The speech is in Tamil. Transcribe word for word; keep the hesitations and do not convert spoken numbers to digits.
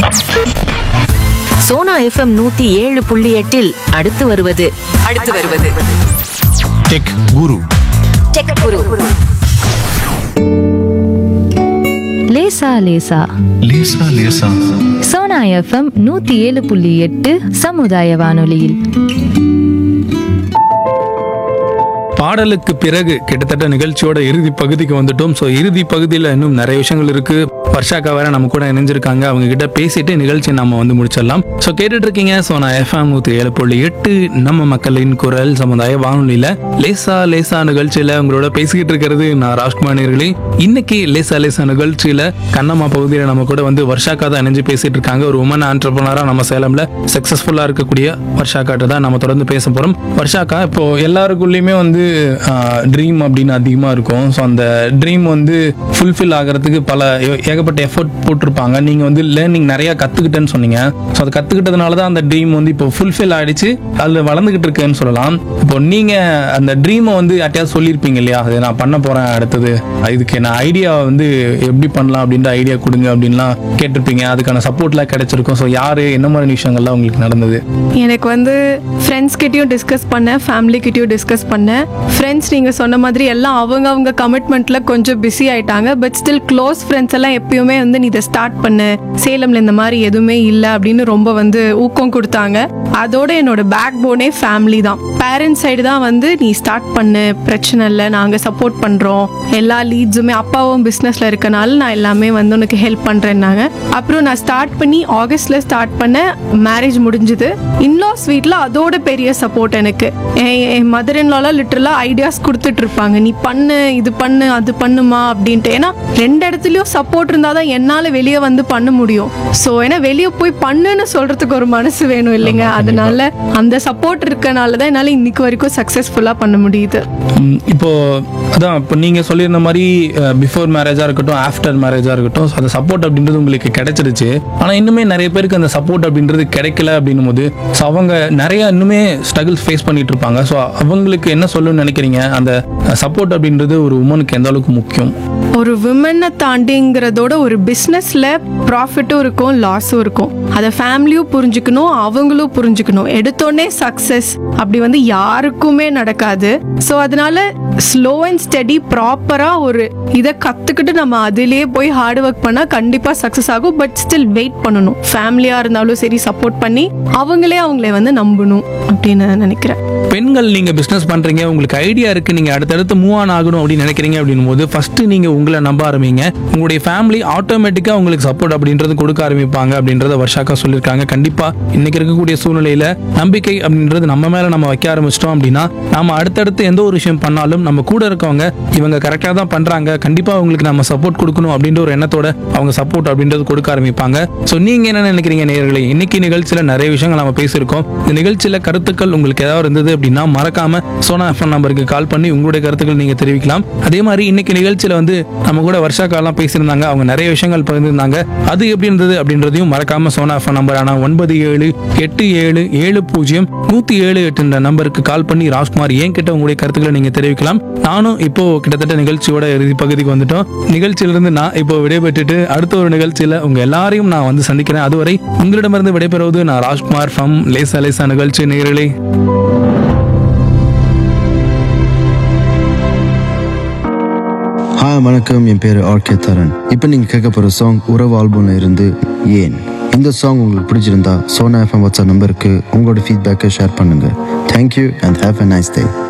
சோனா எஃப்எம் நூத்தி ஏழு புள்ளி எட்டில் அடுத்து வருவது அடுத்து வருவது டெக் குரு. டெக் குரு. லேசா லேசா லேசா லேசா. சோனா எஃப்எம் நூத்தி ஏழு புள்ளி எட்டு சமுதாய வானொலியில். பாடலுக்கு பிறகு கிட்டத்தட்ட நிகழ்ச்சியோட இறுதி பகுதிக்கு வந்துட்டோம். ஸோ இறுதி பகுதியில் இன்னும் நிறைய விஷயங்கள் இருக்கு. வர்ஷாக்கா வேற நம்ம கூட இணைஞ்சிருக்காங்க. அவங்க கிட்ட பேசிட்டு நிகழ்ச்சி நம்ம வந்து முடிச்சிடலாம். ஸோ கேட்டுட்டு இருக்கீங்க சோனா எஃப்எம் நூத்தி ஏழு புள்ளி எட்டு நம்ம மக்களின் குரல் சமுதாய வானொலியில லேசா லேசா நிகழ்ச்சியில உங்களோட பேசிக்கிட்டு இருக்கிறது நான் ராஜ்குமார் நேயர்களே. இன்னைக்கு லேசா லேசா நிகழ்ச்சியில கண்ணம்மா பகுதியில் நம்ம கூட வந்து வர்ஷாக்கா தான் இணைஞ்சு பேசிட்டு இருக்காங்க. ஒரு உமன் ஆண்டர்பிரனரா நம்ம சேலம்ல சக்சஸ்ஃபுல்லா இருக்கக்கூடிய வர்ஷாக்காட்ட தான் நம்ம தொடர்ந்து பேச போறோம். வர்ஷாக்கா, இப்போ எல்லாருக்குள்ளயுமே வந்து ட்ரீம் அப்படின்னு அதிகமாக இருக்கும். ஸோ அந்த ட்ரீம் வந்து ஃபுல்ஃபில் ஆகிறதுக்கு பல ஏகப்பட்ட எஃபர்ட் போட்டிருப்பாங்க. நீங்கள் வந்து லேர்னிங் நிறையா கற்றுக்கிட்டேன்னு சொன்னீங்க. ஸோ அதை கற்றுக்கிட்டதுனால தான் அந்த ட்ரீம் வந்து இப்போ ஃபுல்ஃபில் ஆகிடுச்சு, அதில் வளர்ந்துக்கிட்டு இருக்கேன்னு சொல்லலாம். இப்போ நீங்கள் அந்த ட்ரீமை வந்து யார்ட்டையாவது சொல்லியிருப்பீங்க இல்லையா, அதை நான் பண்ண போகிறேன் அடுத்தது, இதுக்கு நான் ஐடியா வந்து எப்படி பண்ணலாம் அப்படின்ற ஐடியா கொடுங்க அப்படின்லாம் கேட்டிருப்பீங்க. அதுக்கான சப்போர்ட்லாம் கிடைச்சிருக்கும். ஸோ யார் என்ன மாதிரி விஷயங்கள்லாம் உங்களுக்கு நடந்தது? எனக்கு வந்து ஃப்ரெண்ட்ஸ் கிட்டயும் டிஸ்கஸ் பண்ணேன், ஃபேமிலி கிட்டயும் டிஸ்கஸ் பண்ணேன். ஃப்ரெண்ட்ஸ் நீங்கள் சொன்ன மாதிரி எல்லாம் அவங்க அவங்க கமிட்மெண்ட்டில் கொஞ்சம் பிஸி ஆகிட்டாங்க. பட் ஸ்டில் க்ளோஸ் ஃப்ரெண்ட்ஸ் எல்லாம் எப்பயுமே வந்து நீ இதை ஸ்டார்ட் பண்ணு, சேலமில் இந்த மாதிரி எதுவுமே இல்லை அப்படின்னு ரொம்ப வந்து ஊக்கம் கொடுத்தாங்க. அதோட என்னோட பேக் போனே ஃபேமிலி தான். பேரண்ட்ஸ் சைடு தான் வந்து நீ ஸ்டார்ட் பண்ணு, பிரச்சனை இல்லை, நாங்கள் சப்போர்ட் பண்ணுறோம், எல்லா லீட்ஸுமே அப்பாவும் பிஸ்னஸில் இருக்கனால நான் எல்லாமே வந்து உனக்கு ஹெல்ப் பண்ணுறேன்னாங்க. அப்புறம் நான் ஸ்டார்ட் பண்ணி ஆகஸ்டில் ஸ்டார்ட் பண்ண, மேரேஜ் முடிஞ்சுது. இன்லாஸ் வீட்டில் அதோட பெரிய சப்போர்ட் எனக்கு. என் மதர் இன்லாலாம் லிட்டரலாக ஐடியாஸ் கொடுத்துட்டு இருப்பாங்க, நீ பண்ணு, இது பண்ணு, அது பண்ணுமா அப்படின்ட்டு. ஏன்னா ரெண்டு இடத்துலையும் சப்போர்ட் இருந்தால் தான் என்னால் வெளியே வந்து பண்ண முடியும். ஸோ ஏன்னா வெளியே போய் பண்ணுன்னு சொல்கிறதுக்கு ஒரு மனசு வேணும் இல்லைங்க. அதனால அந்த சப்போர்ட் இருக்கனால தான் என்னால் இன்னைக்கு வரைக்கும் சக்ஸஸ்ஃபுல்லாக பண்ண முடியுது. இப்போ அதான் இப்போ நீங்கள் சொல்லியிருந்த மாதிரி பிஃபோர் மேரேஜாக இருக்கட்டும், ஆஃப்டர் மேரேஜாக இருக்கட்டும், அந்த சப்போர்ட் அப்படின்றது உங்களுக்கு கிடைச்சிருச்சு. ஆனால் இன்னுமே நிறைய பேருக்கு அந்த சப்போர்ட் அப்படின்றது கிடைக்கல அப்படின்னும் போது ஸோ அவங்க நிறைய இன்னுமே ஸ்ட்ரகிள்ஸ் ஃபேஸ் பண்ணிட்டு இருப்பாங்க. ஸோ அவங்களுக்கு என்ன சொல்லணும்னு நினைக்கிறீங்க? அந்த சப்போர்ட் அப்படின்றது ஒரு உமனுக்கு எந்த அளவுக்கு முக்கியம்? ஒரு விமனை தாண்டிங்கிறதோட ஒரு பிஸ்னஸில் ப்ராஃபிட்டும் இருக்கும், லாஸும் இருக்கும். அதை ஃபேமிலியும் புரிஞ்சுக்கணும், அவங்களும் புரிஞ்சுக்கணும். எடுத்தோடனே சக்ஸஸ் அப்படி வந்து யாருக்குமே நடக்காது. ஸோ அதனால ஸ்லோ அண்ட் ஸ்டடி ப்ராப்பராக ஒரு இதை கற்றுக்கிட்டு நம்ம அதிலே போய் ஹார்ட் ஒர்க் பண்ணால் கண்டிப்பாக சக்ஸஸ் ஆகும். பட் ஸ்டில் வெயிட் பண்ணணும். ஃபேமிலியாக இருந்தாலும் சரி சப்போர்ட் பண்ணி அவங்களே அவங்களே வந்து நம்பணும் அப்படின்னு நினைக்கிறேன். பெண்கள் நீங்கள் பிஸ்னஸ் பண்ணுறீங்க, உங்களுக்கு ஐடியா இருக்குது, நீங்கள் அடுத்தடுத்து மூவ் ஆன் ஆகணும் அப்படின்னு நினைக்கிறீங்க அப்படின்னும் போது ஃபஸ்ட்டு நீங்கள் உங்களை நம்ப ஆரம்பிங்க. உங்களுடைய ஃபேமிலி ஆட்டோமேட்டிக்காக உங்களுக்கு சப்போர்ட் அப்படின்றது கொடுக்க ஆரம்பிப்பாங்க அப்படின்றத வர்ஷாக்கா சொல்லியிருக்காங்க. கண்டிப்பாக இன்னைக்கு இருக்கக்கூடிய சூழ்நிலையில் நம்பிக்கை அப்படின்றது நம்ம மேலே நம்ம வைக்க ஆரம்பிச்சிட்டோம் அப்படின்னா நம்ம அடுத்தடுத்து எந்த ஒரு விஷயம் பண்ணாலும் நம்ம கூட இருக்கவங்க இவங்க கரெக்டாக தான் பண்ணுறாங்க, கண்டிப்பாக அவங்களுக்கு நம்ம சப்போர்ட் கொடுக்கணும் அப்படின்ற ஒரு எண்ணத்தோட அவங்க சப்போர்ட் அப்படின்றது கொடுக்க ஆரம்பிப்பாங்க. ஸோ நீங்கள் என்ன நினைக்கிறீங்க நேயர்களே? இன்னைக்கு நிகழ்ச்சியில் நிறைய விஷயங்கள் நம்ம பேசியிருக்கோம். இந்த நிகழ்ச்சியில் கருத்துக்கள் உங்களுக்கு ஏதாவது இருந்தது அப்படின்னா மறக்காம சோனா எஃப்எம் நம்பருக்கு கால் பண்ணி உங்களுடைய கருத்துக்கள் நீங்க தெரிவிக்கலாம். அதே மாதிரி இன்னைக்கு நிகழ்ச்சியில வந்து நம்ம கூட வர்ஷாக்காலாம் பேசியிருந்தாங்க. அவங்க நிறைய விஷயங்கள் பகிர்ந்திருந்தாங்க. அது எப்படி இருந்தது அப்படின்றதையும் மறக்காம சோனா எஃப்எம் நம்பரான ஒன்பது ஏழு எட்டு ஏழு ஏழு பூஜ்ஜியம் நூத்தி ஏழு எட்டு என்ற நம்பருக்கு கால் பண்ணி ராஜ்குமார் ஏன் கிட்ட உங்களுடைய கருத்துக்களை நீங்க தெரிவிக்கலாம். நானும் இப்போ கிட்டத்தட்ட நிகழ்ச்சியோட இறுதி பகுதிக்கு வந்துட்டோம். நிகழ்ச்சியிலிருந்து நான் இப்போ விடைபெற்றுட்டு அடுத்த ஒரு நிகழ்ச்சியில உங்க எல்லாரையும் நான் வந்து சந்திக்கிறேன். அதுவரை உங்களிடமிருந்து விடைபெறுவது நான் ராஜ்குமார் ஃப்ரம் லேசா லேசா நிகழ்ச்சி நேயர்களே. ஹாய் வணக்கம், என் பேர் ஆர்கே தரன். இப்போ நீங்கள் கேட்க போகிற சாங் உறவு ஆல்பம்ல இருந்து ஏன். இந்த சாங் உங்களுக்கு பிடிச்சிருந்தா சோனா எஃப்எம் வாட்ஸ்அப் நம்பருக்கு உங்களோட ஃபீட்பேக்கை ஷேர் பண்ணுங்கள். Thank you and have a nice day.